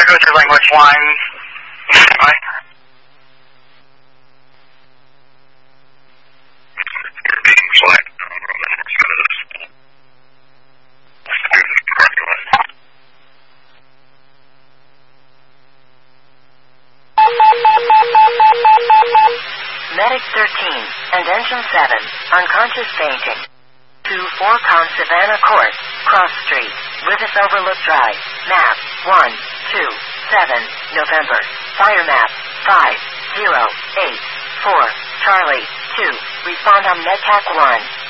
go through language line. Right? You're being selected. Medic 13 and Engine 7, unconscious fainting. 24 Con Savannah Court, Cross Street, Rivis Overlook Drive, map 127, November, fire map 5084, Charlie 2, respond on Medcac 1.